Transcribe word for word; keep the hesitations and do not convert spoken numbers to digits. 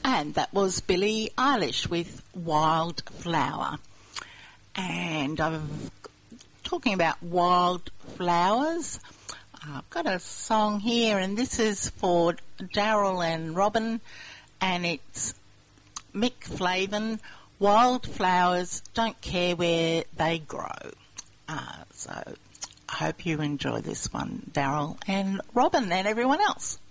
And that was Billie Eilish with Wildflower. And I'm talking about wildflowers. I've got a song here, and this is for Daryl and Robin, and it's Mick Flavin, Wildflowers Don't Care Where They Grow. Uh, so I hope you enjoy this one, Daryl and Robin and everyone else.